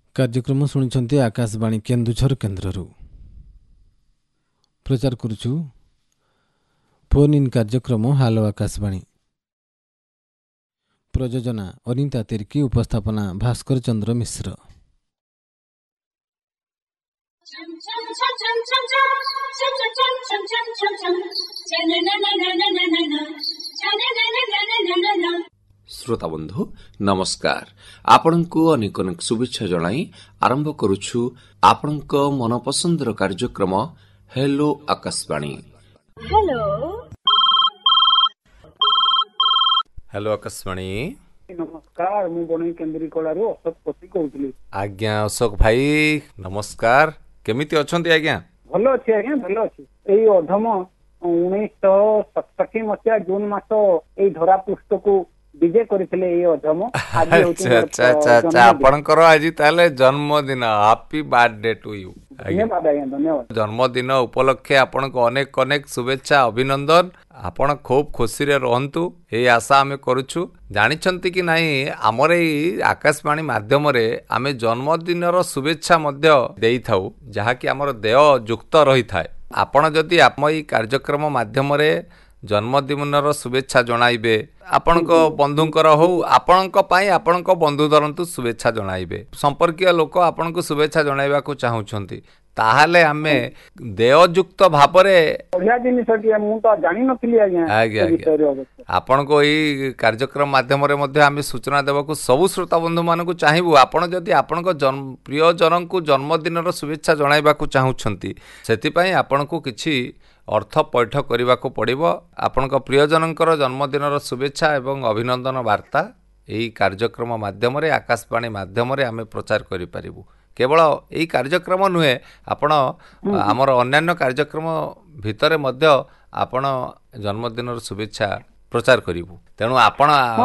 କାର୍ଯ୍ୟକ୍ରମ ଶୁଣିଛନ୍ତି ଆକାଶବାଣୀ କେନ୍ଦୁଝର କେନ୍ଦ୍ରରୁ। ପ୍ରଚାର କରୁଛୁ ଫୋନ୍ ଇନ୍ କାର୍ଯ୍ୟକ୍ରମ ହାଲୋ ଆକାଶବାଣୀ। ପ୍ରଯୋଜନା ଅନିତା ତିର୍କି, ଉପସ୍ଥାପନା ଭାସ୍କର ଚନ୍ଦ୍ର ମିଶ୍ର। শ্ରୋତା ବନ୍ଧୁ ନମସ୍କାର। ଆପଣଙ୍କୁ ଅନେକ ଅନେକ ଶୁଭେଚ୍ଛା ଜଣାଇ ଆରମ୍ଭ କରୁଛୁ ଆପଣଙ୍କ ମନପସନ୍ଦର କାର୍ଯ୍ୟକ୍ରମ ହେଲୋ ଆକାଶବାଣୀ। ହେଲୋ ଆକାଶବାଣୀ। ନମସ୍କାର, ମୁଁ ବଣେଇ କେନ୍ଦ୍ରିକଳାରୁ ଅଶୋକ ପତି କହୁଥିଲି। ଆଜ୍ଞା ଅଶୋକ ଭାଇ ନମସ୍କାର। କେମିତି ଅଛନ୍ତି ଆଜ୍ଞା? ଭଲ ଅଛି ଆଜ୍ଞା, ଭଲ ଅଛି। ଏଇ ଅଧମ 1967 ମସିହା ଜୁନ ମାସ ଏଇ ଧରା ପୃଷ୍ଠକୁ ବିଜେ କରିଥିଲେ ଏଇ ଅଧମ। ଆପଣଙ୍କର ଆଜି ତାହେଲେ ଜନ୍ମଦିନ। Happy birthday to you. ଧନ୍ୟବାଦ ଆଜ୍ଞା, ଧନ୍ୟବାଦ। ଜନ୍ମଦିନ ଉପଲକ୍ଷେ ଆପଣଙ୍କୁ ଅନେକ ଅନେକ ଶୁଭେଚ୍ଛା, ଅଭିନନ୍ଦନ। ଆପଣ ଖୁବ ଖୁସିରେ ରୁହନ୍ତୁ, ଏଇ ଆଶା ଆମେ କରୁଛୁ। ଜାଣିଛନ୍ତି କି ନାହିଁ, ଆମର ଏଇ ଆକାଶବାଣୀ ମାଧ୍ୟମରେ ଆମେ ଜନ୍ମଦିନର ଶୁଭେଚ୍ଛା ମଧ୍ୟ ଦେଇଥାଉ, ଯାହାକି ଆମର ଦେୟ ଯୁକ୍ତ ରହିଥାଏ। ଆପଣ ଯଦି ଆମ ଏଇ କାର୍ଯ୍ୟକ୍ରମ ମାଧ୍ୟମରେ ଜନ୍ମଦିନର ଶୁଭେଚ୍ଛା ଜଣାଇବେ, ଆପଣଙ୍କ ବନ୍ଧୁଙ୍କର ହଉ, ଆପଣଙ୍କ ପାଇଁ ଆପଣଙ୍କ ବନ୍ଧୁ ଧରନ୍ତୁ ଶୁଭେଚ୍ଛା ଜଣାଇବେ, ସମ୍ପର୍କୀୟ ଲୋକ ଆପଣଙ୍କୁ ଶୁଭେଚ୍ଛା ଜଣାଇବାକୁ ଚାହୁଁଛନ୍ତି, ତାହେଲେ ଆମେ ଦେୟଯୁକ୍ତ ଭାବରେ ବଢିଆ ଜିନିଷଟିଏ, ମୁଁ ତ ଜାଣିନଥିଲି ଆଜ୍ଞା। ଆଜ୍ଞା ଆପଣଙ୍କୁ ଏଇ କାର୍ଯ୍ୟକ୍ରମ ମାଧ୍ୟମରେ ମଧ୍ୟ ଆମେ ସୂଚନା ଦେବାକୁ ସବୁ ଶ୍ରୋତା ବନ୍ଧୁମାନଙ୍କୁ ଚାହିଁବୁ। ଆପଣ ଯଦି ଆପଣଙ୍କ ପ୍ରିୟଜନଙ୍କୁ ଜନ୍ମଦିନର ଶୁଭେଚ୍ଛା ଜଣାଇବାକୁ ଚାହୁଁଛନ୍ତି, ସେଥିପାଇଁ ଆପଣଙ୍କୁ କିଛି ଅର୍ଥ ପୈଠ କରିବାକୁ ପଡ଼ିବ। ଆପଣଙ୍କ ପ୍ରିୟଜନଙ୍କର ଜନ୍ମଦିନର ଶୁଭେଚ୍ଛା ଏବଂ ଅଭିନନ୍ଦନ ବାର୍ତ୍ତା ଏହି କାର୍ଯ୍ୟକ୍ରମ ମାଧ୍ୟମରେ, ଆକାଶବାଣୀ ମାଧ୍ୟମରେ ଆମେ ପ୍ରଚାର କରିପାରିବୁ। କେବଳ ଏହି କାର୍ଯ୍ୟକ୍ରମ ନୁହେଁ, ଆପଣ ଆମର ଅନ୍ୟାନ୍ୟ କାର୍ଯ୍ୟକ୍ରମ ଭିତରେ ମଧ୍ୟ ଆପଣ ଜନ୍ମଦିନର ଶୁଭେଚ୍ଛା ପ୍ରଚାର କରିବୁ। ତେଣୁ ଆପଣ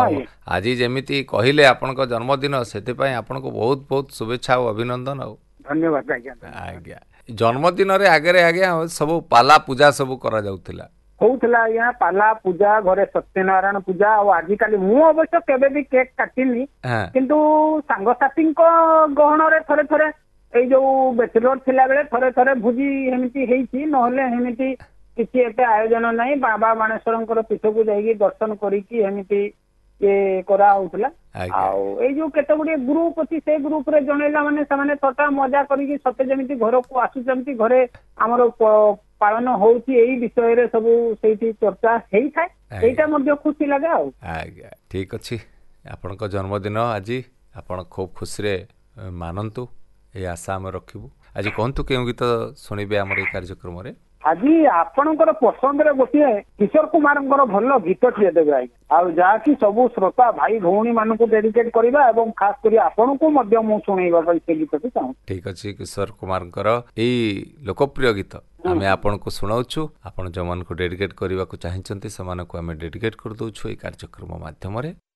ଆଜି ଯେମିତି କହିଲେ ଆପଣଙ୍କ ଜନ୍ମଦିନ, ସେଥିପାଇଁ ଆପଣଙ୍କୁ ବହୁତ ବହୁତ ଶୁଭେଚ୍ଛା ଓ ଅଭିନନ୍ଦନ। ଆଉ ଧନ୍ୟବାଦ ଆଜ୍ଞା। ଆଜ୍ଞା ଜନ୍ମଦିନରେ ଆଗରେ ଆଜ୍ଞା ସବୁ ପାଲା ପୂଜା ସବୁ କରାଯାଉଥିଲା। ହଉଥିଲା ଆଜ୍ଞା, ପାଲା ପୂଜା, ଘରେ ସତ୍ୟନାରାୟଣ ପୂଜା। ଆଉ ଆଜିକାଲି ମୁଁ ଅବଶ୍ୟ କେବେ ବି କେକ୍ କାଟିନି, କିନ୍ତୁ ସାଙ୍ଗସାଥୀଙ୍କ ଗହଣରେ ଥରେ ଥରେ ଏଇ ଯୋଉ ବ୍ୟାଚଲର ଥିଲା ବେଳେ ଥରେ ଥରେ ଭୋଜି ଏମିତି ହେଇଛି, ନହେଲେ ଏମିତି କିଛି ଏତେ ଆୟୋଜନ ନାହିଁ। ବାବା ବାଣେଶ୍ୱରଙ୍କର ପୀଠକୁ ଯାଇକି ଦର୍ଶନ କରିକି ଏମିତି ଇଏ କରା ହଉଥିଲା। ଆଉ ଏଇ ଯୋଉ କେତେ ଗୁଡିଏ ଗ୍ରୁପ ଅଛି, ସେ ଗ୍ରୁପ ରେ ଜଣେଇଲା ମାନେ ସେମାନେ ଥଟା ମଜା କରିକି ସତେ ଯେମିତି ଘରକୁ ଆସୁଛନ୍ତି, ଘରେ ଆମର ପାଳନ ହଉଛି, ଏଇ ବିଷୟରେ ସବୁ ସେଇଠି ଚର୍ଚ୍ଚା ହେଇଥାଏ। ସେଇଟା ମଧ୍ୟ ଖୁସି ଲାଗେ। ଆଉ ଆଜ୍ଞା ଠିକ ଅଛି, ଆପଣଙ୍କ ଜନ୍ମଦିନ ଆଜି, ଆପଣ ଖୁବ ଖୁସିରେ ମାନନ୍ତୁ, ଏଇ ଆଶା ଆମେ ରଖିବୁ। ଆଜି କୁହନ୍ତୁ କେଉଁ ଗୀତ ଶୁଣିବେ ଆମର ଏଇ କାର୍ଯ୍ୟକ୍ରମରେ? ଆଜି ଆପଣଙ୍କର ପସନ୍ଦରେ ଗୋଟିଏ କିଶୋର କୁମାରଙ୍କର ଭଲ ଗୀତଟିଏ ଦେବେ ଆଜ୍ଞା, ଆଉ ଯାହାକି ସବୁ ଶ୍ରୋତା ଭାଇ ଭଉଣୀ ମାନଙ୍କୁ ଡେଡିକେଟ କରିବା, ଏବଂ ଖାସ କରି ଆପଣଙ୍କୁ ମଧ୍ୟ ମୁଁ ଶୁଣେଇବା ପାଇଁ ସେ ଗୀତଟି ଚାହୁଁଛି। ଠିକ ଅଛି, କିଶୋର କୁମାରଙ୍କର ଏଇ ଲୋକପ୍ରିୟ ଗୀତ ଆମେ ଆପଣଙ୍କୁ ଶୁଣାଉଛୁ। ଆପଣ ଯେଉଁମାନଙ୍କୁ ଡେଡିକେଟ କରିବାକୁ ଚାହିଁଛନ୍ତି, ସେମାନଙ୍କୁ ଆମେ ଡେଡିକେଟ କରିଦେଉଛୁ ଏଇ କାର୍ଯ୍ୟକ୍ରମ ମାଧ୍ୟମରେ।